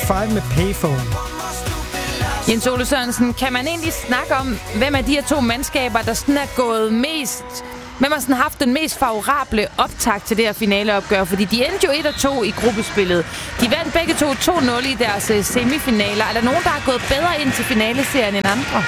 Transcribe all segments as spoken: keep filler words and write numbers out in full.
five med Payphone. Jens Ole Sørensen, kan man egentlig snakke om, hvem af de her to mandskaber, der sådan er gået mest... Hvem har sådan haft den mest favorable optakt til det her finaleopgør? Fordi de endte jo et og to i gruppespillet. De vandt begge to to nul i deres uh, semifinaler. Er der nogen, der har gået bedre ind til finaleserien end andre?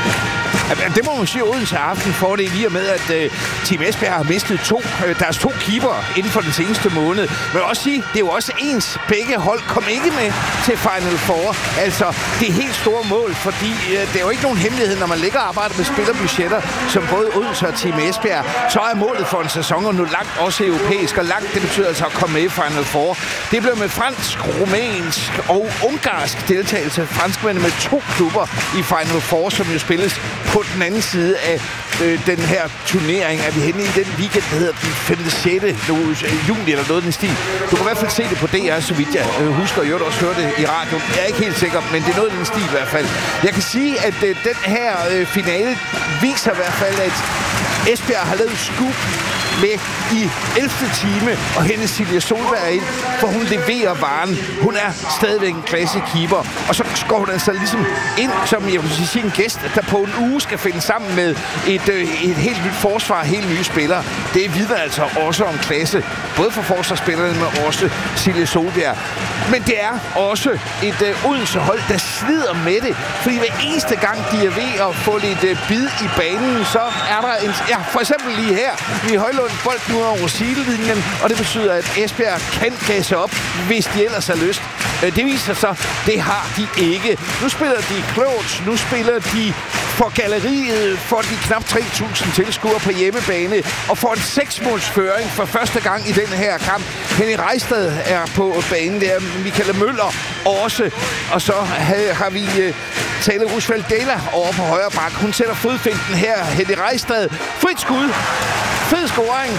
Det må man sige, Odense har haft en fordel i og med, at uh, Team Esbjerg har mistet to, uh, deres to keeper inden for den seneste måned. Men jeg også sige, det er jo også ens. Begge hold kom ikke med til Final Four. Altså, det er helt store mål, fordi uh, det er jo ikke nogen hemmelighed, når man ligger og arbejder med spillerbudgetter, som både Odense og Team Esbjerg, så er målet for en sæson og nu langt også europæisk, og langt det betyder altså at komme med i Final Four. Det blev med fransk, rumænsk og ungarsk deltagelse. Franskmændene med to klubber i Final Four, som jo spilles på den anden side af øh, den her turnering. Er vi henne i den weekend, der hedder den femte sjette juni eller noget i den stil. Du kan i hvert fald se det på D R, så vidt jeg øh, husker. Jeg har også hørt det i radioen. Jeg er ikke helt sikker, men det er noget i den stil i hvert fald. Jeg kan sige, at øh, den her øh, finale viser i hvert fald, at Esbjerg har lavet scoop med i ellevte time og hende Silje Solberg ind, for hun leverer varen. Hun er stadigvæk en klassekeeper, og så går hun altså ligesom ind som, jeg vil sige, en gæst, der på en uge skal finde sammen med et, øh, et helt nyt forsvar, helt nye spillere. Det vidner altså også om klasse, både for forsvarsspillerne, men også Silje Solberg. Men det er også et øh, Odense-hold, der slider med det, fordi hver eneste gang, de er ved at få lidt øh, bid i banen, så er der en... Ja, for eksempel lige her, vi Højlund bolden nu over sidelinjen, og det betyder, at Esbjerg kan gasse op, hvis de ellers har lyst. Det viser sig, det har de ikke. Nu spiller de klogt, nu spiller de for galleriet, for de knap tre tusind tilskuere på hjemmebane, og får en seksmålsføring for første gang i den her kamp. Henning Reistad er på banen, der Michael Møller også, og så har vi uh, Tale Rusfeldt Dela over på højre bak. Hun sætter fodfinten her, Henning Reistad. Frit skud, fed scoring.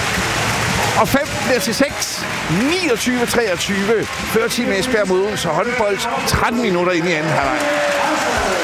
Og fem bliver til seks. niogtyve treogtyve. Fører Team Esbjerg mod Odense håndbold. tretten minutter ind i anden halvleg.